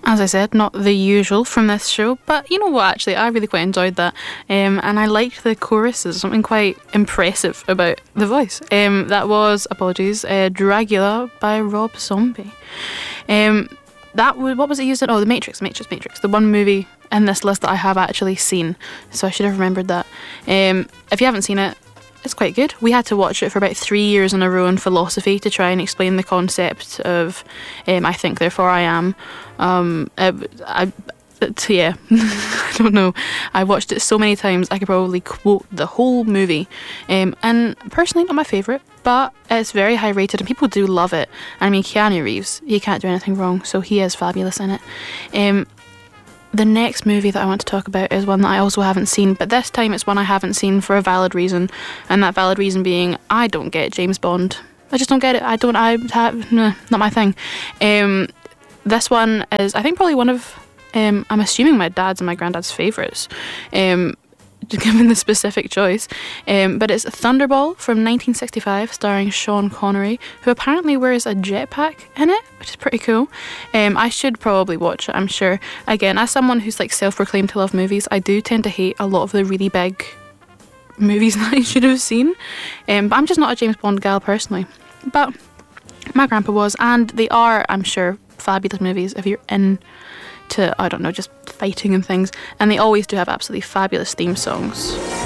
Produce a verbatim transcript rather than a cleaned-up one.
As I said, not the usual from this show, but you know what, actually, I really quite enjoyed that. Um, and I liked the choruses, something quite impressive about the voice. Um, that was, apologies, uh, Dragula by Rob Zombie. Um, that was, what was it used in? Oh, The Matrix, Matrix, Matrix. The one movie in this list that I have actually seen. So I should have remembered that. Um, if you haven't seen it, it's quite good. We had to watch it for about three years in a row in philosophy to try and explain the concept of um, I think, therefore I am. Um, I, I, yeah, I don't know. I watched it so many times I could probably quote the whole movie. Um, and personally, not my favourite, but it's very high rated and people do love it. I mean, Keanu Reeves, he can't do anything wrong, so he is fabulous in it. Um, The next movie that I want to talk about is one that I also haven't seen, but this time it's one I haven't seen for a valid reason, and that valid reason being I don't get James Bond. I just don't get it. I don't. I have nah, not my thing. Um, this one is, I think, probably one of. Um, I'm assuming my dad's and my granddad's favourites. Um, given the specific choice, um, but it's Thunderball from nineteen sixty-five, starring Sean Connery, who apparently wears a jetpack in it, which is pretty cool. Um, I should probably watch it, I'm sure. Again, as someone who's like self-proclaimed to love movies, I do tend to hate a lot of the really big movies that I should have seen. Um, but I'm just not a James Bond gal personally. But my grandpa was, and they are, I'm sure, fabulous movies if you're in to, I don't know, just fighting and things, and they always do have absolutely fabulous theme songs.